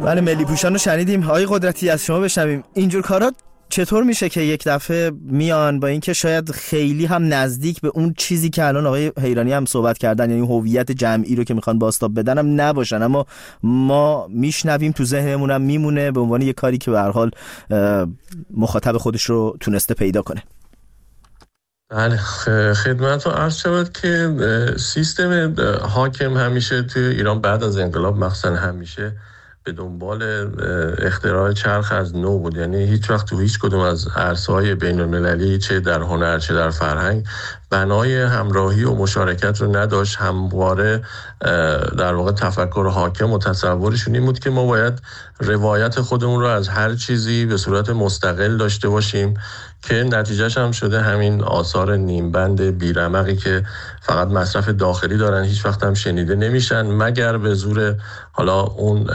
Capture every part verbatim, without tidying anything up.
بله، ملی پوشان رو شنیدیم. آقای قدرتی از شما بشنویم اینجور کارا چطور میشه که یک دفعه میان با اینکه شاید خیلی هم نزدیک به اون چیزی که الان آقای حیرانی هم صحبت کردن، یعنی هویت جمعی رو که میخوان بازتاب بدن هم نباشن، اما ما میشنویم تو ذهنمون هم میمونه به عنوان یک کاری که به هر حال مخاطب خودش رو تونسته پیدا کنه. بله، خدمت رو عرض شود که سیستم حاکم همیشه توی ایران بعد از انقلاب مخصوصا همیشه به دنبال اختراع چرخ از نو بود. یعنی هیچ وقت تو هیچ کدوم از عرصه‌های بین‌المللی، چه در هنر چه در فرهنگ، بنای همراهی و مشارکت رو نداشت. همواره در واقع تفکر حاکم و تصورشون این بود که ما باید روایت خودمون رو از هر چیزی به صورت مستقل داشته باشیم که نتیجهش هم شده همین آثار نیمبند بیرمقی که فقط مصرف داخلی دارن، هیچ وقت هم شنیده نمیشن مگر به زور حالا اون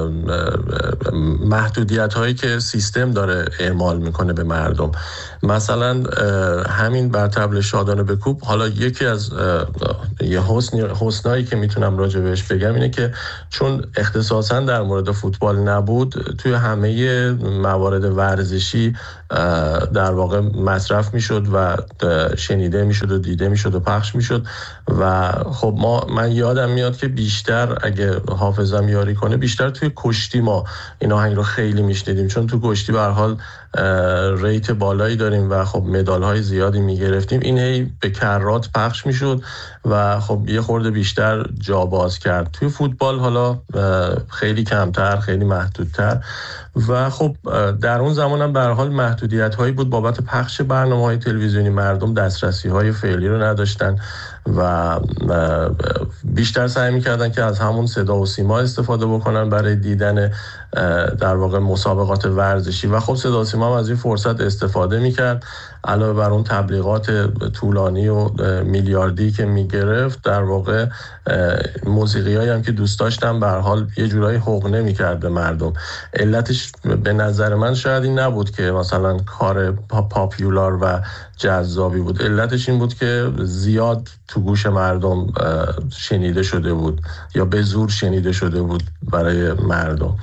محدودیت هایی که سیستم داره اعمال میکنه به مردم. مثلا همین بر طبل شادانه بکوب، حالا یکی از یه حسن حسنایی که میتونم راجع بهش بگم اینه که چون اختصاصا در مورد فوتبال نبود، توی همه موارد ورزشی در واقع مصرف میشد و شنیده میشد و دیده میشد و پخش میشد. و خب ما من یادم میاد که بیشتر اگه حافظم یاری کنه بیشتر توی کشتی ما این آهنگ رو خیلی میشنیدیم، چون تو کشتی به هر حال ریت بالایی داریم و خب مدال های زیادی میگرفتیم. این هی به کرات پخش میشد و خب یه خورده بیشتر جا باز کرد. توی فوتبال حالا خیلی کمتر، خیلی محدودتر و خب در اون زمان هم به هر حال محدودیت هایی بود بابت پخش برنامه‌های تلویزیونی. مردم دسترسی های فعلی رو نداشتن و بیشتر سعی میکردن که از همون صدا و سیما استفاده بکنن برای دیدن در واقع مسابقات ورزشی و خب صدا و سیما هم از این فرصت استفاده میکرد. علاوه بر اون تبلیغات طولانی و میلیاردی که میگرفت، در واقع موسیقی هایی هم که دوست داشتم به هر حال یه جورایی حقنه میکرد به مردم. علتش به نظر من شاید این نبود که مثلا کار پاپیولار و جذابی بود، علتش این بود که زیاد تو گوش مردم شنیده شده بود یا به زور شنیده شده بود برای مردم.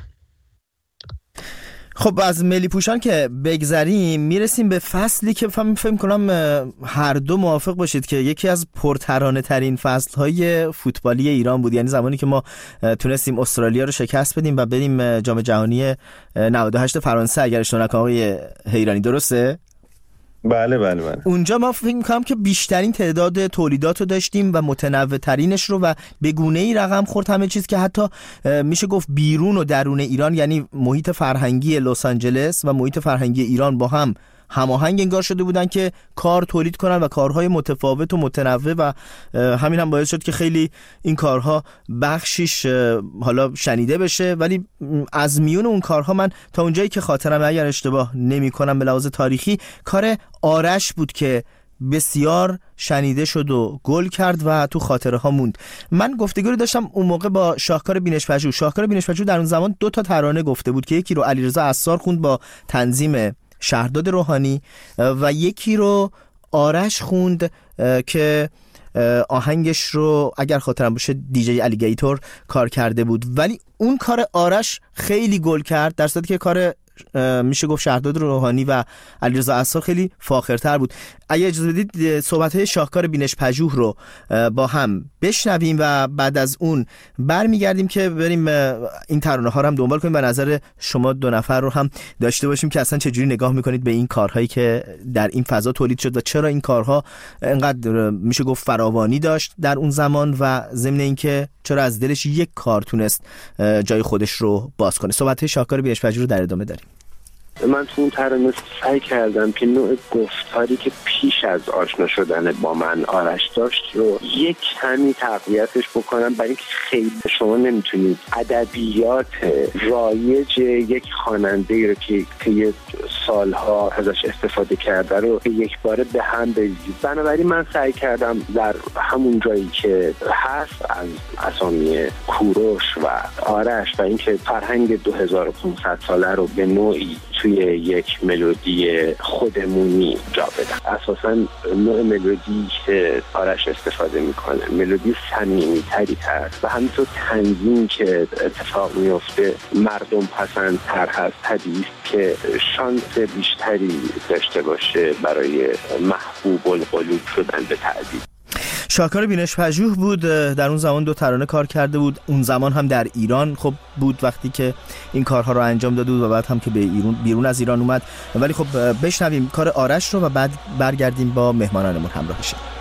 خب از ملی پوشان که بگذریم میرسیم به فصلی که فهم فهم کنم هر دو موافق باشید که یکی از پرترانه ترین فصلهای فوتبالی ایران بود، یعنی زمانی که ما تونستیم استرالیا رو شکست بدیم و بریم جام جهانی نود و هشت فرانسه اگر اشتباه نکنم. آقای حیرانی درسته؟ بله بله بله. اونجا ما فکر می‌کنم که بیشترین تعداد تولیدات رو داشتیم و متنوع ترینش رو و به گونه‌ای رقم خورد همه چیز که حتی میشه گفت بیرون و درون ایران، یعنی محیط فرهنگی لس آنجلس و محیط فرهنگی ایران با هم هماهنگ انگار شده بودن که کار تولید کنن و کارهای متفاوت و متنوع و همین هم باعث شد که خیلی این کارها بخشیش حالا شنیده بشه. ولی از میون اون کارها من تا اونجایی که خاطرم اگر اشتباه نمی کنم به لحاظ تاریخی کار آرش بود که بسیار شنیده شد و گل کرد و تو خاطره ها موند. من گفتگو داشتم اون موقع با شاهکار بینش‌پژوه. شاهکار بینش‌پژوه در اون زمان دو تا ترانه گفته بود که یکی رو علیرضا عصار خوند با تنظیم شهرداد روحانی و یکی رو آرش خوند که آهنگش رو اگر خاطرم باشه دیجی الیگیتور کار کرده بود. ولی اون کار آرش خیلی گل کرد، در صورتی که کار میشه گفت شهرداد روحانی و علیرضا عصار خیلی فاخرتر بود. اگه اجازه بدید صحبت‌های شاهکار بینش‌پژوه رو با هم بشنویم و بعد از اون برمیگردیم که بریم این ترانه ها رو هم دنبال کنیم و نظر شما دو نفر رو هم داشته باشیم که اصلا چجوری نگاه میکنید به این کارهایی که در این فضا تولید شد و چرا این کارها انقدر میشه گفت فراوانی داشت در اون زمان و ضمن اینکه چرا از دلش یک کار تونست جای خودش رو باز کنه. صحبت‌های شاهکار بینش‌پژوه رو در ادامه داریم. من تو اون ترانه سعی کردم که نوع گفتاری که پیش از آشنا شدن با من آرش داشت رو یک کمی تقویتش بکنم، برای اینکه خیلی شما نمیتونید ادبیات رایج یک خواننده رو که که سالها ازش استفاده کرده رو به یک باره به هم بریزید. بنابراین من سعی کردم در همون جایی که هست از اسامی کوروش و آرش و اینکه فرهنگ دو هزار و پانصد ساله رو به نوعی توی یک ملودی خودمونی جا بدم. اساساً نوع ملودی که آرش استفاده میکنه ملودی صمیمی تری هست و همینطور تنظیم که اتفاق میفته مردم پسندتر هست، طبیعی است که شانس بیشتری داشته باشه برای محبوب القلوب شدن به تعبیر. شاکار بینش پژوه بود، در اون زمان دو ترانه کار کرده بود، اون زمان هم در ایران خب بود وقتی که این کارها رو انجام داده بود و بعد هم که به ایران بیرون از ایران اومد. ولی خب بشنویم کار آرش رو و بعد برگردیم با مهمانانمون همراه بشیم.